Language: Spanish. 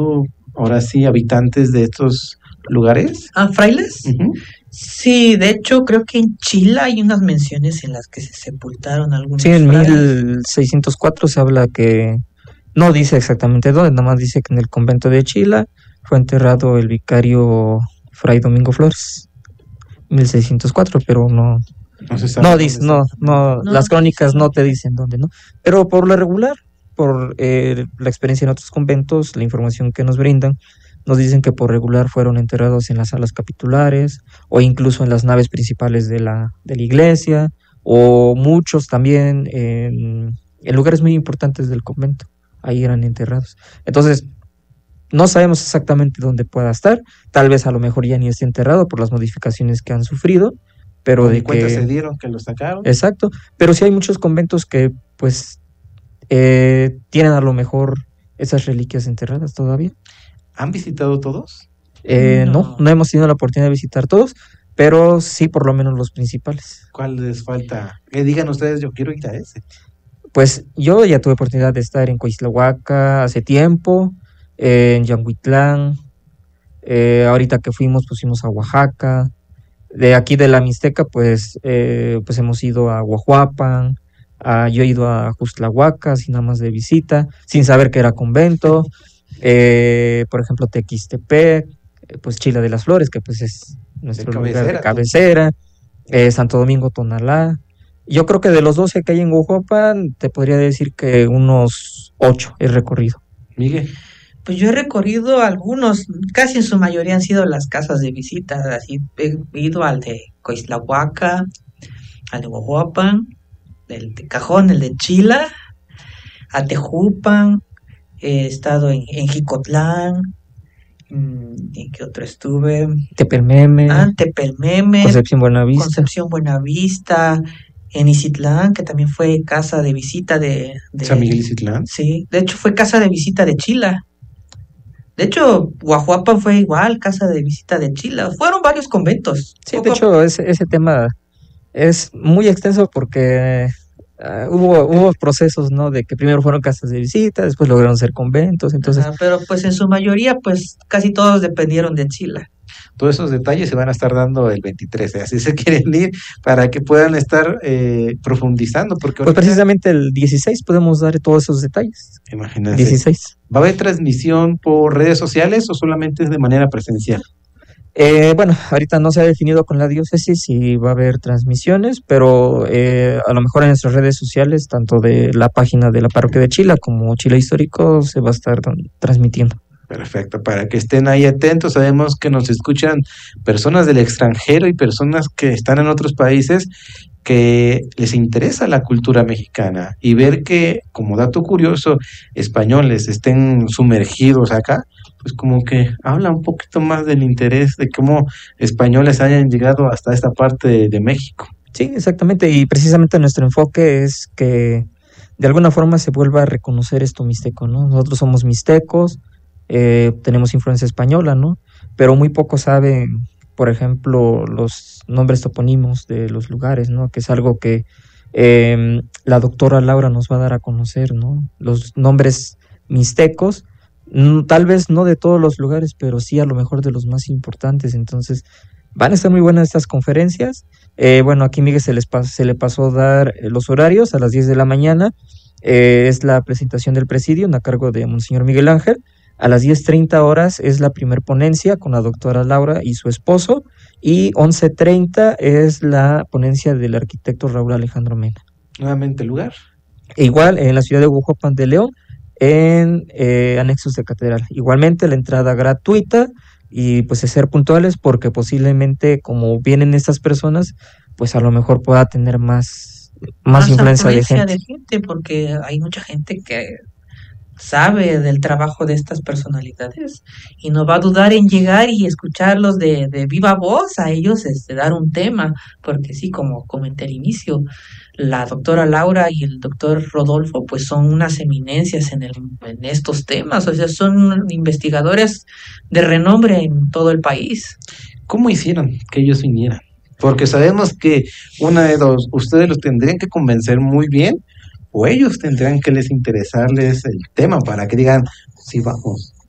sido, ahora sí, habitantes de estos lugares? ¿Frailes? Ujú. Sí, de hecho creo que en Chile hay unas menciones en las que se sepultaron Sí, algunos en frailes. 1604 se habla que, no dice exactamente dónde, nada más dice que en el convento de Chila fue enterrado el vicario Fray Domingo Flores, 1604, pero No se sabe no dónde dice, exactamente. las No, crónicas no sí. te dicen dónde, ¿no? Pero por lo regular, por la experiencia en otros conventos, la información que nos brindan, nos dicen que por regular fueron enterrados en las salas capitulares o incluso en las naves principales de la iglesia, o muchos también en lugares muy importantes del convento. Ahí eran enterrados. Entonces, no sabemos exactamente dónde pueda estar. Tal vez a lo mejor ya ni esté enterrado por las modificaciones que han sufrido, pero O ni de cuenta se que, dieron que lo sacaron. exacto, pero sí hay muchos conventos que pues tienen a lo mejor esas reliquias enterradas todavía. ¿Han visitado todos? No, No. no hemos tenido la oportunidad de visitar todos, pero sí por lo menos los principales. ¿Cuál les falta? Que digan ustedes, yo quiero ir a ese. Pues yo ya tuve oportunidad de estar en Coixtlahuaca hace tiempo, en Yanguitlán, ahorita que pues fuimos a Oaxaca. De aquí de la Mixteca, pues hemos ido a Huajuapan, yo he ido a Justlahuaca, así nada más de visita, sin saber que era convento. Por ejemplo, Tequistepec, pues Chila de las Flores, que pues es nuestro lugar de cabecera, Santo Domingo, Tonalá. Yo creo que de los 12 que hay en Huajuapan, te podría decir que unos 8 he recorrido. Miguel. Pues yo he recorrido algunos, casi en su mayoría han sido las casas de visita, así he ido al de Coixtlahuaca, al de Huajuapan, el de Cajón, el de Chila, a Tejupan, he estado en Jicotlán, ¿en qué otro estuve? Tepelmeme, Tepelmeme, Concepción Buenavista, en Izitlán, que también fue casa de visita de San Miguel Izitlán. Sí, de hecho fue casa de visita de Chila. De hecho, Guajuapan fue igual, casa de visita de Chila. Fueron varios conventos. Sí, de hecho, ese tema es muy extenso porque hubo procesos, ¿no? De que primero fueron casas de visita, después lograron ser conventos, entonces... pero pues en su mayoría, pues casi todos dependieron de Chila. Todos esos detalles se van a estar dando el 23, así se quieren ir para que puedan estar profundizando. Porque pues precisamente el 16 podemos dar todos esos detalles. Imagínate. 16. ¿Va a haber transmisión por redes sociales o solamente es de manera presencial? Bueno, ahorita no se ha definido con la diócesis si va a haber transmisiones, pero a lo mejor en nuestras redes sociales, tanto de la página de la parroquia de Chila como Chila Histórico, se va a estar transmitiendo. Perfecto, para que estén ahí atentos. Sabemos que nos escuchan personas del extranjero y personas que están en otros países que les interesa la cultura mexicana, y ver que, como dato curioso, españoles estén sumergidos acá, pues como que habla un poquito más del interés de cómo españoles hayan llegado hasta esta parte de México. Sí, exactamente, y precisamente nuestro enfoque es que de alguna forma se vuelva a reconocer esto mixteco, ¿no? Nosotros somos mixtecos, tenemos influencia española, ¿no? Pero muy pocos saben, por ejemplo, los nombres toponímos de los lugares, ¿no? Que es algo que la doctora Laura nos va a dar a conocer, ¿no? Los nombres mixtecos, tal vez no de todos los lugares, pero sí a lo mejor de los más importantes. Entonces, van a estar muy buenas estas conferencias. Bueno, aquí Miguel se le pasó dar los horarios a las 10 de la mañana. Es la presentación del presidio a cargo de Monseñor Miguel Ángel. A las 10:30 horas es la primer ponencia con la doctora Laura y su esposo, y 11:30 es la ponencia del arquitecto Raúl Alejandro Mena. Nuevamente el lugar. Igual en la ciudad de Huajuapan de León, en anexos de catedral. Igualmente la entrada gratuita, y pues ser puntuales porque posiblemente como vienen estas personas, pues a lo mejor pueda tener más influencia de gente. Porque hay mucha gente que sabe del trabajo de estas personalidades y no va a dudar en llegar y escucharlos de viva voz a ellos, dar un tema, porque sí, como comenté al inicio, la doctora Laura y el doctor Rodolfo pues son unas eminencias en estos temas, o sea, son investigadores de renombre en todo el país. ¿Cómo hicieron que ellos vinieran? Porque sabemos que una de dos, ustedes los tendrían que convencer muy bien, o ellos tendrán que les interesarles el tema para que digan, sí, vamos.